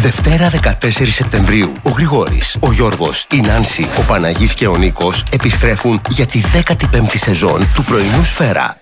Δευτέρα 14 Σεπτεμβρίου. Ο Γρηγόρης, ο Γιώργος, η Νάνση, ο Παναγής και ο Νίκος επιστρέφουν για τη 15η σεζόν του πρωινού Σφαίρα.